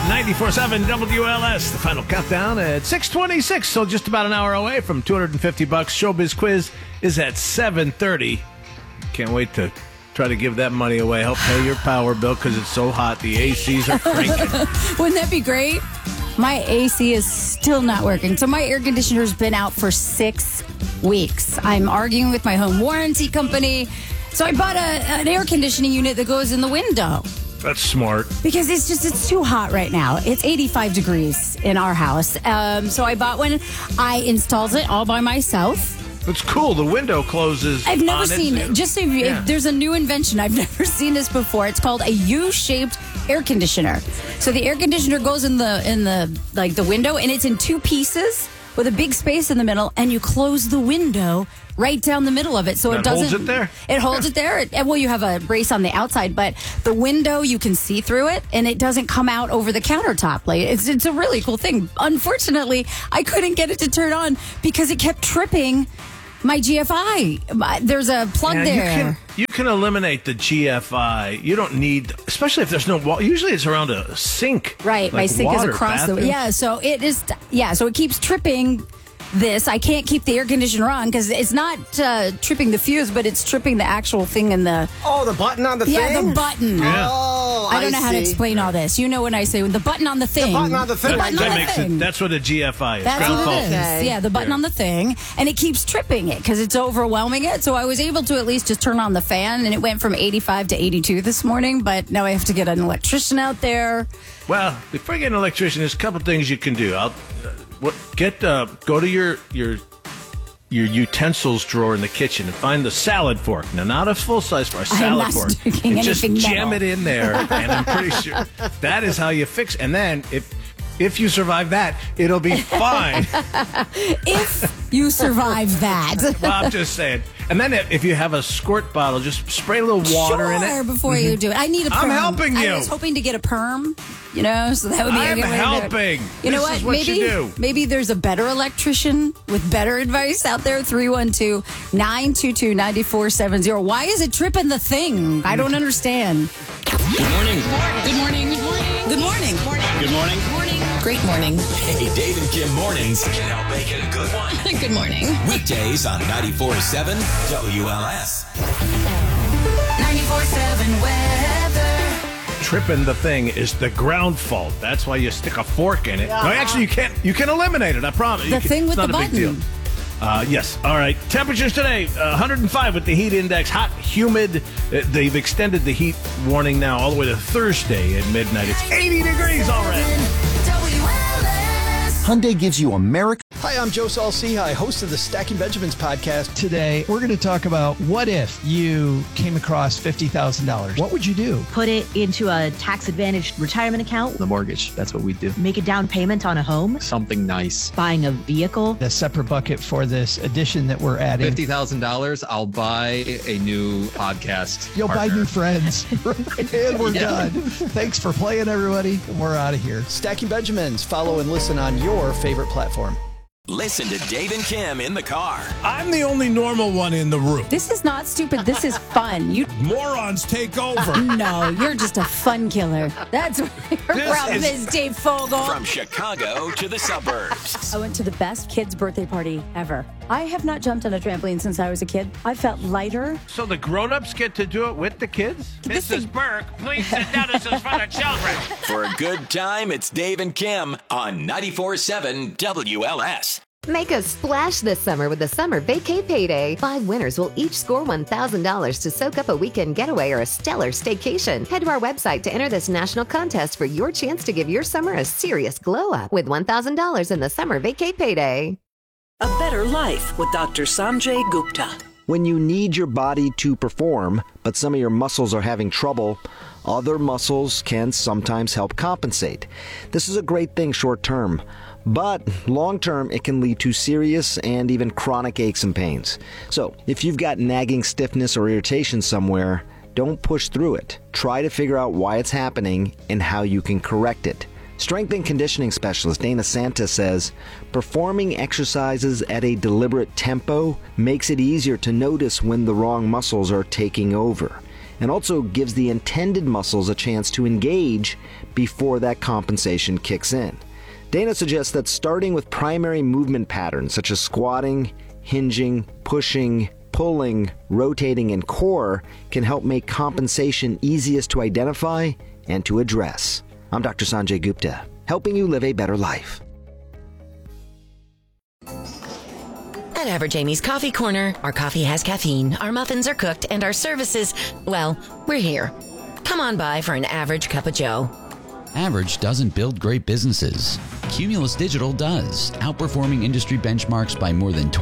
94.7 WLS, the final countdown at 6:26, so just about an hour away from $250. Showbiz Quiz is at 7:30. Can't wait to try to give that money away. Help pay your power bill because it's so hot. The ACs are cranking. Wouldn't that be great? My AC is still not working. So my air conditioner's been out for 6 weeks. I'm arguing with my home warranty company. So I bought an air conditioning unit that goes in the window. That's smart. Because it's too hot right now. It's 85 degrees in our house. So I bought one. I installed it all by myself. It's cool. The window closes. I've never seen it. Just so there's a new invention. I've never seen this before. It's called a U-shaped air conditioner. So the air conditioner goes in the window, and it's in two pieces with a big space in the middle, and you close the window right down the middle of it, so it doesn't holds it there. It holds it there. Well, you have a brace on the outside, but the window you can see through it, and it doesn't come out over the countertop. Like it's a really cool thing. Unfortunately, I couldn't get it to turn on because it kept tripping my GFI. There's a plug there. You can eliminate the GFI. You don't need, especially if there's no wall. Usually it's around a sink. Right, my sink is across the. Yeah, so it is. Yeah, so it keeps tripping. I can't keep the air conditioner on because it's not tripping the fuse, but it's tripping the actual thing in the... Oh, the button on the thing? Yeah, the button. Yeah. Oh, I don't know how to explain all this. You know when I say the button on the thing. The button on the thing. That's what a GFI is. That's what it is. Okay. Yeah, the button on the thing. And it keeps tripping it because it's overwhelming it. So I was able to at least just turn on the fan, and it went from 85 to 82 this morning. But now I have to get an electrician out there. Well, before you get an electrician, there's a couple things you can do. Go to your utensils drawer in the kitchen and find the salad fork. Now, not a full-size fork, a salad fork. And just jam it in there, and I'm pretty sure that is how you fix it. And then if you survive that, it'll be fine. If you survive that. Well, I'm just saying. And then if you have a squirt bottle, just spray a little water in it. Before you do it. I need a perm. I'm helping you. I was hoping to get a perm, so that would be a good way to do it. I'm helping. You know This what? is you do. Maybe there's a better electrician with better advice out there. 312-922-9470. Why is it tripping the thing? I don't understand. Good morning. Good morning. Good morning. Good morning. Great morning. Hey, Dave and Kim mornings can help make it a good one. Good morning. Weekdays on 94.7 WLS. 94.7 weather. Tripping the thing is the ground fault. That's why you stick a fork in it. No, actually, you can't. You can eliminate it. I promise. The thing with it's the not a big button. deal. Yes. All right. Temperatures today, 105 with the heat index. Hot, humid. They've extended the heat warning now all the way to Thursday at midnight. It's 80 degrees already. Hyundai gives you America. Hi, I'm Joe Saul-Sehy, host of the Stacking Benjamins podcast. Today, we're going to talk about what if you came across $50,000. What would you do? Put it into a tax-advantaged retirement account. The mortgage, that's what we do. Make a down payment on a home. Something nice. Buying a vehicle. A separate bucket for this addition that we're adding. $50,000, I'll buy a new podcast You'll partner. buy new friends. And we're done. Thanks for playing, everybody. We're out of here. Stacking Benjamins. Follow and listen on your favorite platform. Listen to Dave and Kim in the car. I'm the only normal one in the room. This is not stupid. This is fun. Morons take over. No, you're just a fun killer. That's what your problem is, Dave Fogel. From Chicago to the suburbs. I went to the best kid's birthday party ever. I have not jumped on a trampoline since I was a kid. I felt lighter. So the grown-ups get to do it with the kids? Mrs. Burke, please sit down. This is for the children. For a good time, it's Dave and Kim on 94.7 WLS. Make a splash this summer with the Summer Vacay Payday. 5 winners will each score $1,000 to soak up a weekend getaway or a stellar staycation. Head to our website to enter this national contest for your chance to give your summer a serious glow-up with $1,000 in the Summer Vacay Payday. A better life with Dr. Sanjay Gupta. When you need your body to perform, but some of your muscles are having trouble, other muscles can sometimes help compensate. This is a great thing short term. But long-term, it can lead to serious and even chronic aches and pains. So, if you've got nagging stiffness or irritation somewhere, don't push through it. Try to figure out why it's happening and how you can correct it. Strength and conditioning specialist Dana Santa says, performing exercises at a deliberate tempo makes it easier to notice when the wrong muscles are taking over. and also gives the intended muscles a chance to engage before that compensation kicks in. Dana suggests that starting with primary movement patterns such as squatting, hinging, pushing, pulling, rotating, and core can help make compensation easiest to identify and to address. I'm Dr. Sanjay Gupta, helping you live a better life. At Average Amy's Coffee Corner, our coffee has caffeine, our muffins are cooked, and our services, well, we're here. Come on by for an average cup of joe. Average doesn't build great businesses. Cumulus Digital does, outperforming industry benchmarks by more than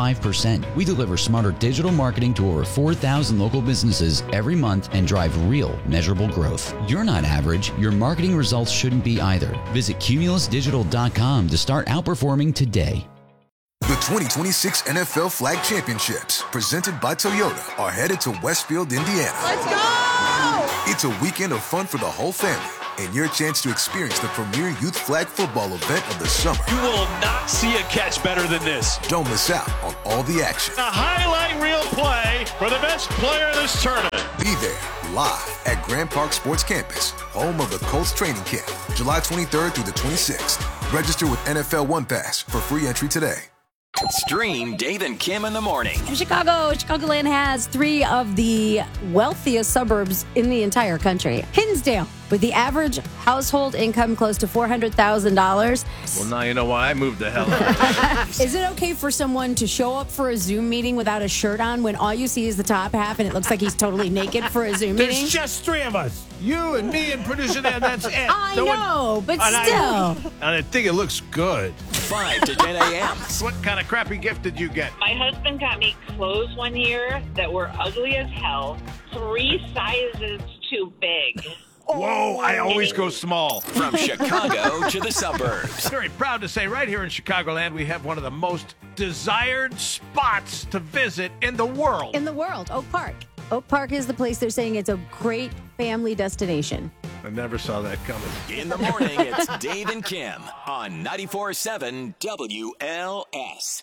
25%. We deliver smarter digital marketing to over 4,000 local businesses every month and drive real, measurable growth. You're not average. Your marketing results shouldn't be either. Visit cumulusdigital.com to start outperforming today. The 2026 NFL Flag Championships, presented by Toyota, are headed to Westfield, Indiana. Let's go! It's a weekend of fun for the whole family, and your chance to experience the premier youth flag football event of the summer. You will not see a catch better than this. Don't miss out on all the action. A highlight reel play for the best player in this tournament. Be there, live at Grand Park Sports Campus, home of the Colts training camp, July 23rd through the 26th. Register with NFL One Pass for free entry today. Stream Dave and Kim in the morning. Chicagoland has 3 of the wealthiest suburbs in the entire country. Hinsdale, with the average household income close to $400,000. Well, now you know why I moved the hell out. Is it okay for someone to show up for a Zoom meeting without a shirt on when all you see is the top half and it looks like he's totally naked for a Zoom meeting? There's just 3 of us. You and me and producer Dan, that's it. I know, but still. I think it looks good. 5 to 10 a.m. What kind of crappy gift did you get? My husband got me clothes one year that were ugly as hell, 3 sizes too big. Whoa, I always go small. From Chicago to the suburbs. Very proud to say right here in Chicagoland, we have one of the most desired spots to visit in the world. In the world, Oak Park. Oak Park is the place they're saying it's a great family destination. I never saw that coming. In the morning, it's Dave and Kim on 94.7 WLS.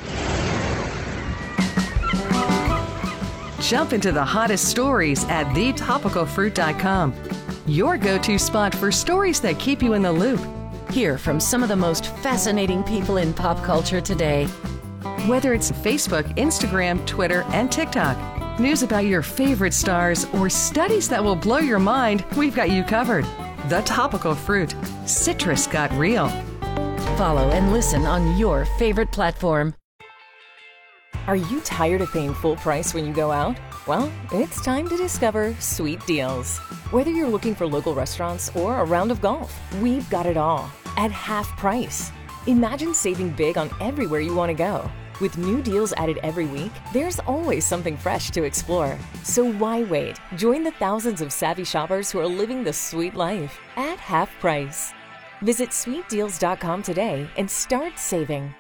Jump into the hottest stories at thetopicalfruit.com. Your go-to spot for stories that keep you in the loop. Hear from some of the most fascinating people in pop culture today. Whether it's Facebook, Instagram, Twitter, and TikTok, news about your favorite stars, or studies that will blow your mind, we've got you covered. The Topical Fruit. Citrus got real. Follow and listen on your favorite platform. Are you tired of paying full price when you go out? Well, it's time to discover Sweet Deals. Whether you're looking for local restaurants or a round of golf, we've got it all at half price. Imagine saving big on everywhere you want to go. With new deals added every week, there's always something fresh to explore. So why wait? Join the thousands of savvy shoppers who are living the sweet life at half price. Visit sweetdeals.com today and start saving.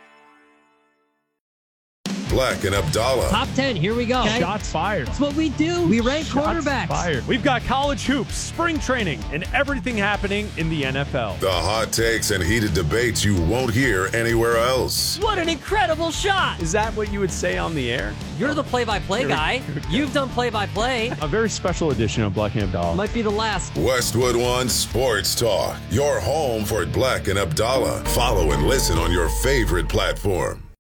Black and Abdallah. Top 10, here we go. Okay. Shots fired. That's what we do. We rank quarterbacks. Fired. We've got college hoops, spring training, and everything happening in the NFL. The hot takes and heated debates you won't hear anywhere else. What an incredible shot. Is that what you would say on the air? You're the play-by-play guy. You've done play-by-play. A very special edition of Black and Abdallah. Might be the last. Westwood One Sports Talk. Your home for Black and Abdallah. Follow and listen on your favorite platform.